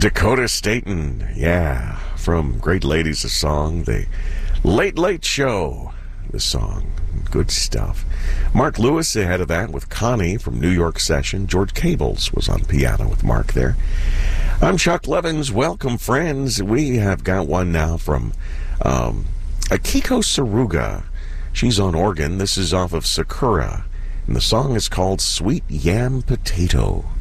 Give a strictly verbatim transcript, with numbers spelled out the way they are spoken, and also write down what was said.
Dakota Staton, yeah, from Great Ladies of Song, the Late Late Show, the song. Good stuff. Mark Lewis ahead of that with Connie from New York Session. George Cables was on piano with Mark there. I'm Chuck Levins. Welcome, friends. We have got one now from um, Akiko Saruga. She's on organ. This is off of Sakura, and the song is called Sweet Yam Potato.